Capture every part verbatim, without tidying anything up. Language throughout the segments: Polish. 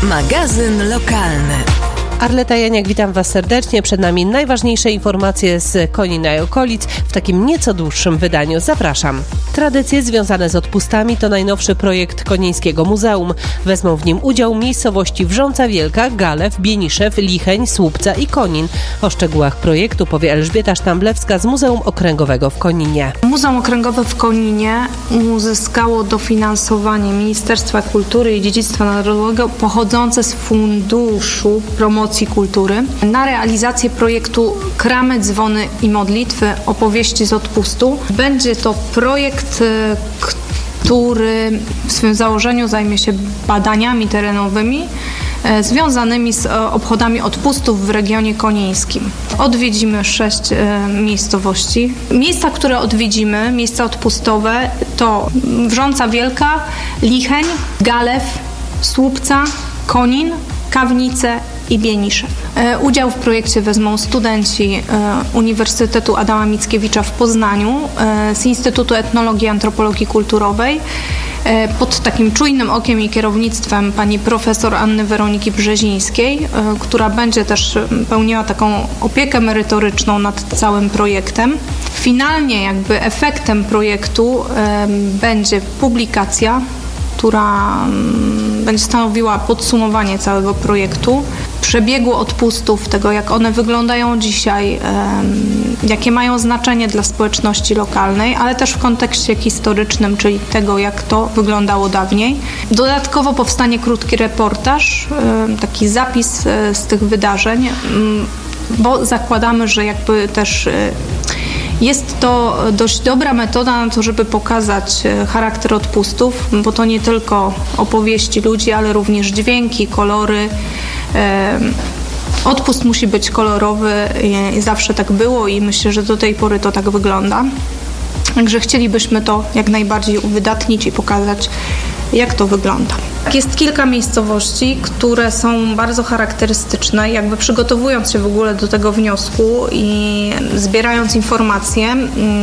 Magazyn lokalny. Arleta Janiak, witam Was serdecznie. Przed nami najważniejsze informacje z Konina i okolic w takim nieco dłuższym wydaniu. Zapraszam. Tradycje związane z odpustami to najnowszy projekt Konińskiego Muzeum. Wezmą w nim udział miejscowości Wrząca Wielka, Galew, Bieniszew, Licheń, Słupca i Konin. O szczegółach projektu powie Elżbieta Sztamblewska z Muzeum Okręgowego w Koninie. Muzeum Okręgowe w Koninie uzyskało dofinansowanie Ministerstwa Kultury i Dziedzictwa Narodowego pochodzące z Funduszu Promocji Kultury na realizację projektu Kramy, Dzwony i Modlitwy, opowieści z odpustu. Będzie to projekt, który w swym założeniu zajmie się badaniami terenowymi związanymi z obchodami odpustów w regionie konińskim. Odwiedzimy sześć miejscowości. Miejsca, które odwiedzimy, miejsca odpustowe to Wrząca Wielka, Licheń, Galew, Słupca, Konin, Kawnice i Bieniszew. Udział w projekcie wezmą studenci Uniwersytetu Adama Mickiewicza w Poznaniu z Instytutu Etnologii i Antropologii Kulturowej pod takim czujnym okiem i kierownictwem pani profesor Anny Weroniki Brzezińskiej, która będzie też pełniła taką opiekę merytoryczną nad całym projektem. Finalnie jakby efektem projektu będzie publikacja, która będzie stanowiła podsumowanie całego projektu, przebiegu odpustów, tego jak one wyglądają dzisiaj, jakie mają znaczenie dla społeczności lokalnej, ale też w kontekście historycznym, czyli tego, jak to wyglądało dawniej. Dodatkowo powstanie krótki reportaż, taki zapis z tych wydarzeń, bo zakładamy, że jakby też jest to dość dobra metoda na to, żeby pokazać charakter odpustów, bo to nie tylko opowieści ludzi, ale również dźwięki, kolory. Odpust musi być kolorowy i zawsze tak było i myślę, że do tej pory to tak wygląda. Także chcielibyśmy to jak najbardziej uwydatnić i pokazać, jak to wygląda. Jest kilka miejscowości, które są bardzo charakterystyczne. Jakby przygotowując się w ogóle do tego wniosku i zbierając informacje,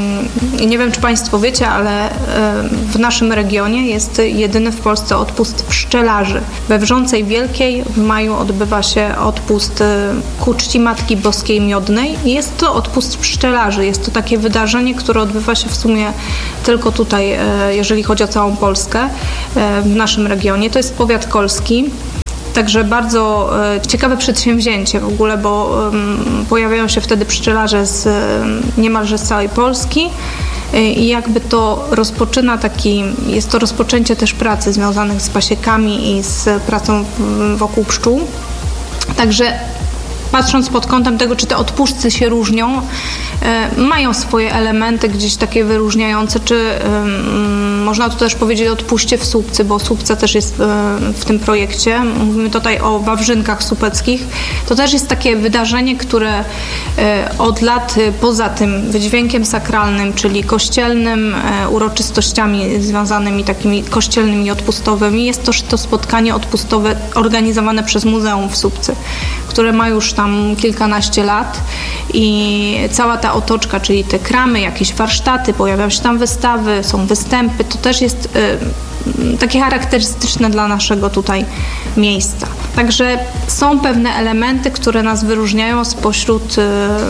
nie wiem, czy Państwo wiecie, ale w naszym regionie jest jedyny w Polsce odpust pszczelarzy. We Wrzącej Wielkiej w maju odbywa się odpust ku czci Matki Boskiej Miodnej i jest to odpust pszczelarzy. Jest to takie wydarzenie, które odbywa się w sumie tylko tutaj, jeżeli chodzi o całą Polskę, w naszym regionie. To jest powiat kolski, także bardzo e, ciekawe przedsięwzięcie w ogóle, bo e, pojawiają się wtedy pszczelarze z e, niemalże z całej Polski e, i jakby to rozpoczyna taki, jest to rozpoczęcie też pracy związanych z pasiekami i z pracą w, wokół pszczół. Także patrząc pod kątem tego, czy te odpustcy się różnią, e, mają swoje elementy gdzieś takie wyróżniające, czy e, można tu też powiedzieć o odpuście w Słupcy, bo Słupca też jest e, w tym projekcie. Mówimy tutaj o wawrzynkach słupeckich. To też jest takie wydarzenie, które e, od lat e, poza tym wydźwiękiem sakralnym, czyli kościelnym, e, uroczystościami związanymi takimi kościelnymi i odpustowymi, jest też to spotkanie odpustowe organizowane przez Muzeum w Słupcy, które ma już tam kilkanaście lat i cała ta otoczka, czyli te kramy, jakieś warsztaty, pojawiają się tam wystawy, są występy, to też jest y, takie charakterystyczne dla naszego tutaj miejsca. Także są pewne elementy, które nas wyróżniają spośród y,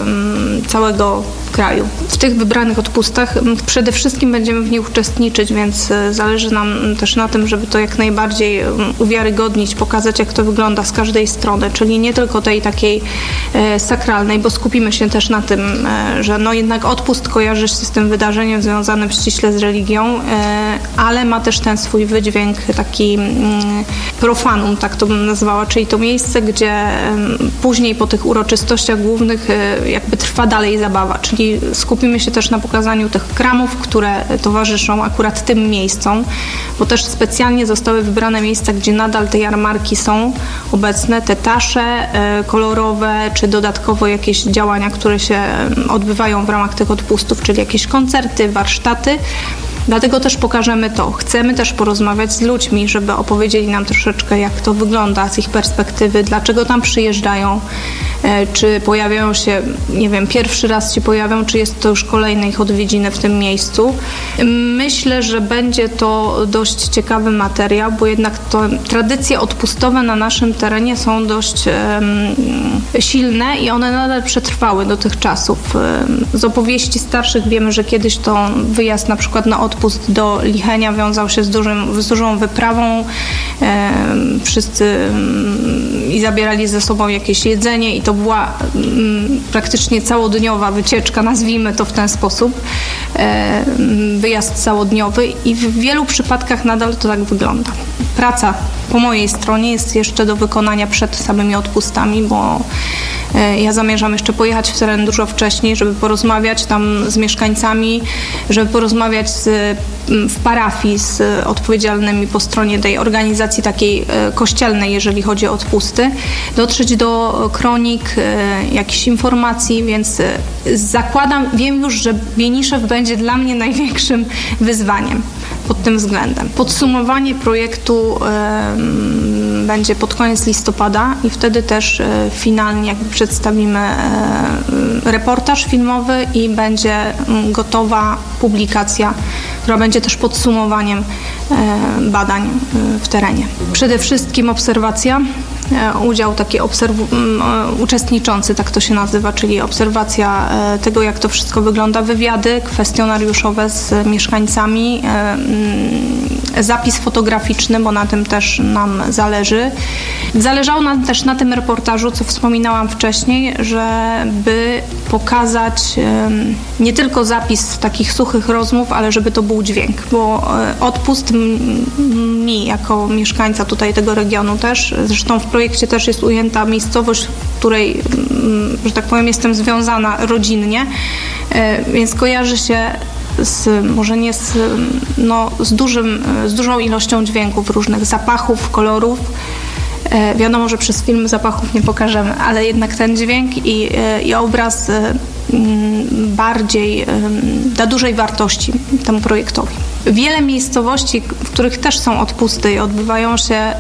całego kraju. W tych wybranych odpustach przede wszystkim będziemy w nich uczestniczyć, więc zależy nam też na tym, żeby to jak najbardziej uwiarygodnić, pokazać, jak to wygląda z każdej strony, czyli nie tylko tej takiej e, sakralnej, bo skupimy się też na tym, e, że no jednak odpust kojarzy się z tym wydarzeniem związanym ściśle z religią, e, ale ma też ten swój wydźwięk taki mm, profanum, tak to bym nazwała, czyli to miejsce, gdzie e, później po tych uroczystościach głównych e, jakby trwa dalej zabawa, czyli skupimy się też na pokazaniu tych kramów, które towarzyszą akurat tym miejscom, bo też specjalnie zostały wybrane miejsca, gdzie nadal te jarmarki są obecne, te tasze e, kolorowe, czy dodatkowo jakieś działania, które się odbywają w ramach tych odpustów, czyli jakieś koncerty, warsztaty. Dlatego też pokażemy to. Chcemy też porozmawiać z ludźmi, żeby opowiedzieli nam troszeczkę, jak to wygląda z ich perspektywy, dlaczego tam przyjeżdżają, czy pojawiają się, nie wiem, pierwszy raz się pojawią, czy jest to już kolejne ich odwiedziny w tym miejscu. Myślę, że będzie to dość ciekawy materiał, bo jednak to tradycje odpustowe na naszym terenie są dość um, silne i one nadal przetrwały do tych czasów. Z opowieści starszych wiemy, że kiedyś to wyjazd na przykład na odpust do Lichenia wiązał się z, dużym, z dużą wyprawą. E, wszyscy um, i zabierali ze sobą jakieś jedzenie i to była um, praktycznie całodniowa wycieczka, nazwijmy to w ten sposób. E, wyjazd całodniowy i w wielu przypadkach nadal to tak wygląda. Praca po mojej stronie jest jeszcze do wykonania przed samymi odpustami, bo ja zamierzam jeszcze pojechać w teren dużo wcześniej, żeby porozmawiać tam z mieszkańcami, żeby porozmawiać z, w parafii z odpowiedzialnymi po stronie tej organizacji takiej kościelnej, jeżeli chodzi o odpusty, dotrzeć do kronik, jakichś informacji, więc zakładam, wiem już, że Bieniszew będzie dla mnie największym wyzwaniem pod tym względem. Podsumowanie projektu e, będzie pod koniec listopada i wtedy też e, finalnie jakby przedstawimy e, reportaż filmowy i będzie m, gotowa publikacja, która będzie też podsumowaniem e, badań e, w terenie. Przede wszystkim obserwacja, e, udział taki obserw- m, e, uczestniczący, tak to się nazywa, czyli obserwacja e, tego, jak to wszystko wygląda, wywiady kwestionariuszowe z mieszkańcami, e, zapis fotograficzny, bo na tym też nam zależy. Zależało nam też na tym reportażu, co wspominałam wcześniej, żeby pokazać nie tylko zapis takich suchych rozmów, ale żeby to był dźwięk, bo odpust mi jako mieszkańca tutaj tego regionu też, zresztą w projekcie też jest ujęta miejscowość, w której, że tak powiem, jestem związana rodzinnie, więc kojarzy się z, może nie z, no, z, dużym, z dużą ilością dźwięków, różnych zapachów, kolorów. E, wiadomo, że przez film zapachów nie pokażemy, ale jednak ten dźwięk i, i obraz e, bardziej e, da dużej wartości temu projektowi. Wiele miejscowości, w których też są odpusty i odbywają się, e,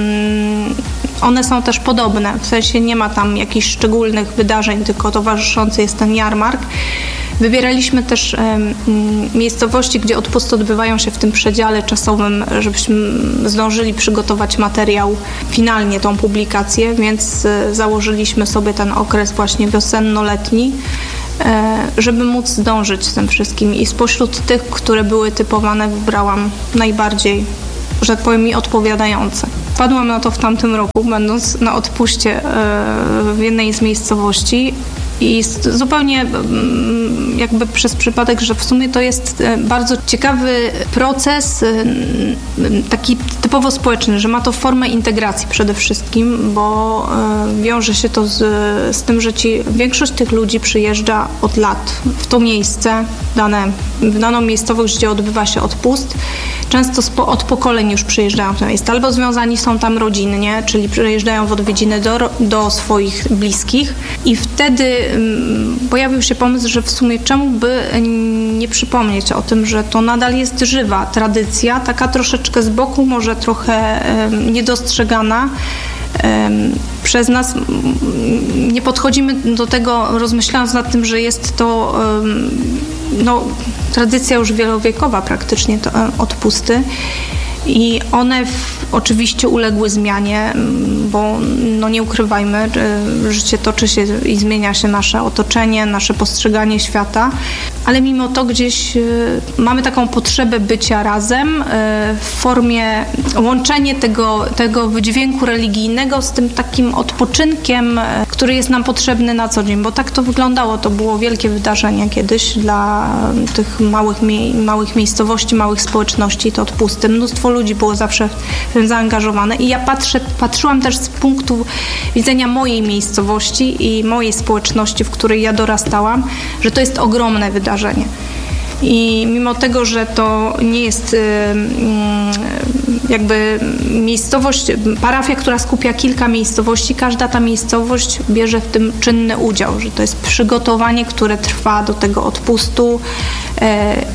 one są też podobne, w sensie nie ma tam jakichś szczególnych wydarzeń, tylko towarzyszący jest ten jarmark. Wybieraliśmy też um, miejscowości, gdzie odpusty odbywają się w tym przedziale czasowym, żebyśmy zdążyli przygotować materiał, finalnie tą publikację, więc e, założyliśmy sobie ten okres właśnie wiosenno-letni, e, żeby móc zdążyć z tym wszystkim. I spośród tych, które były typowane, wybrałam najbardziej, że tak powiem, mi odpowiadające. Wpadłam na to w tamtym roku, będąc na odpuście e, w jednej z miejscowości. I zupełnie jakby przez przypadek, że w sumie to jest bardzo ciekawy proces, taki typowo społeczny, że ma to formę integracji przede wszystkim, bo wiąże się to z, z tym, że ci, większość tych ludzi przyjeżdża od lat w to miejsce, dane, w daną miejscowość, gdzie odbywa się odpust. Często spo, od pokoleń już przyjeżdżają w to miejsce, albo związani są tam rodzinnie, czyli przyjeżdżają w odwiedziny do, do swoich bliskich i wtedy pojawił się pomysł, że w sumie czemu by nie przypomnieć o tym, że to nadal jest żywa tradycja, taka troszeczkę z boku, może trochę niedostrzegana przez nas. Nie podchodzimy do tego rozmyślając nad tym, że jest to no, tradycja już wielowiekowa praktycznie, to odpusty. I one w, oczywiście uległy zmianie, bo no nie ukrywajmy, życie toczy się i zmienia się nasze otoczenie, nasze postrzeganie świata, ale mimo to gdzieś mamy taką potrzebę bycia razem w formie łączenia tego, tego wydźwięku religijnego z tym takim odpoczynkiem, który jest nam potrzebny na co dzień, bo tak to wyglądało. To było wielkie wydarzenie kiedyś dla tych małych, małych miejscowości, małych społeczności, to odpusty. Mnóstwo ludzi było zawsze w tym zaangażowane i ja patrzę, patrzyłam też z punktu widzenia mojej miejscowości i mojej społeczności, w której ja dorastałam, że to jest ogromne wydarzenie. I mimo tego, że to nie jest jakby miejscowość, parafia, która skupia kilka miejscowości, każda ta miejscowość bierze w tym czynny udział, że to jest przygotowanie, które trwa do tego odpustu.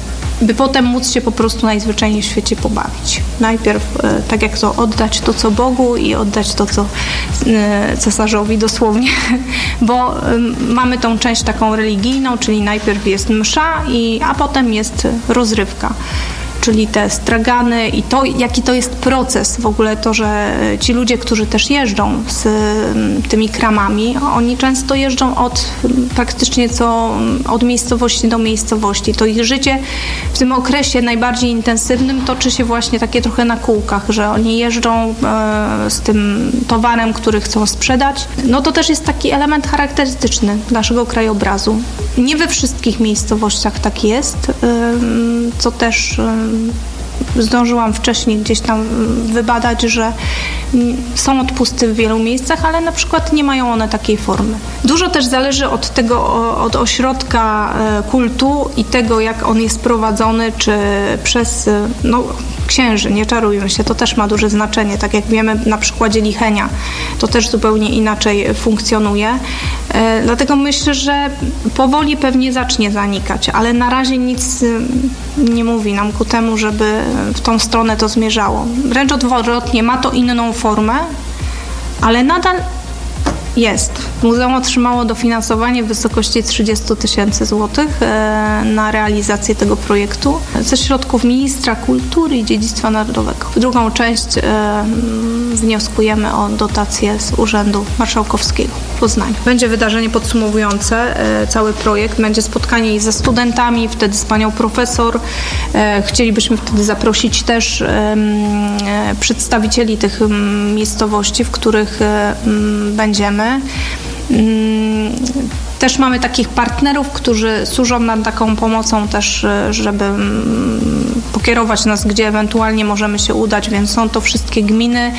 by potem móc się po prostu najzwyczajniej w świecie pobawić. Najpierw, tak jak to, oddać to, co Bogu i oddać to, co cesarzowi dosłownie, bo mamy tą część taką religijną, czyli najpierw jest msza, i, a potem jest rozrywka. Czyli te stragany i to, jaki to jest proces w ogóle, to, że ci ludzie, którzy też jeżdżą z tymi kramami, oni często jeżdżą od praktycznie co od miejscowości do miejscowości. To ich życie w tym okresie najbardziej intensywnym toczy się właśnie takie trochę na kółkach, że oni jeżdżą z tym towarem, który chcą sprzedać. No to też jest taki element charakterystyczny naszego krajobrazu. Nie we wszystkich miejscowościach tak jest, co też zdążyłam wcześniej gdzieś tam wybadać, że są odpusty w wielu miejscach, ale na przykład nie mają one takiej formy. Dużo też zależy od tego, od ośrodka kultu i tego, jak on jest prowadzony, czy przez no, księży, nie czarujmy się, to też ma duże znaczenie. Tak jak wiemy na przykładzie Lichenia, to też zupełnie inaczej funkcjonuje. E, dlatego myślę, że powoli pewnie zacznie zanikać, ale na razie nic nie mówi nam ku temu, żeby w tą stronę to zmierzało. Wręcz odwrotnie, ma to inną formę, ale nadal jest. Muzeum otrzymało dofinansowanie w wysokości trzydzieści tysięcy złotych na realizację tego projektu ze środków Ministra Kultury i Dziedzictwa Narodowego. W drugą część wnioskujemy o dotację z Urzędu Marszałkowskiego w Poznaniu. Będzie wydarzenie podsumowujące cały projekt, będzie spotkanie ze studentami, wtedy z panią profesor. Chcielibyśmy wtedy zaprosić też przedstawicieli tych miejscowości, w których będziemy. Też mamy takich partnerów, którzy służą nam taką pomocą też, żeby pokierować nas, gdzie ewentualnie możemy się udać, więc są to wszystkie gminy,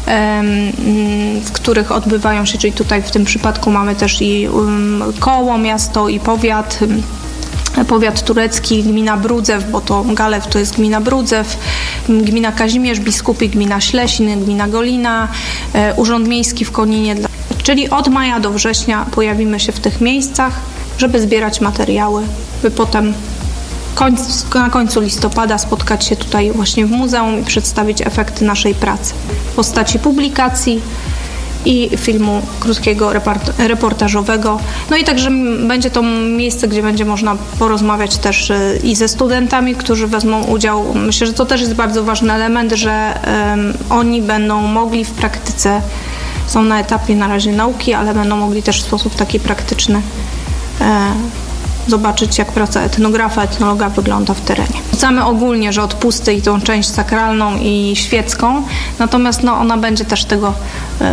w których odbywają się, czyli tutaj w tym przypadku mamy też i koło, miasto i powiat, powiat turecki, gmina Brudzew, bo to Galew to jest gmina Brudzew, gmina Kazimierz Biskupi, gmina Ślesin, gmina Golina, Urząd Miejski w Koninie. Czyli od maja do września pojawimy się w tych miejscach, żeby zbierać materiały, by potem na końcu listopada spotkać się tutaj właśnie w muzeum i przedstawić efekty naszej pracy w postaci publikacji i filmu krótkiego, reportażowego. No i także będzie to miejsce, gdzie będzie można porozmawiać też i ze studentami, którzy wezmą udział. Myślę, że to też jest bardzo ważny element, że um, oni będą mogli w praktyce, są na etapie na razie nauki, ale będą mogli też w sposób taki praktyczny e, zobaczyć, jak praca etnografa, etnologa wygląda w terenie. Rzucamy ogólnie, że odpusty i tą część sakralną i świecką, natomiast no, ona będzie też tego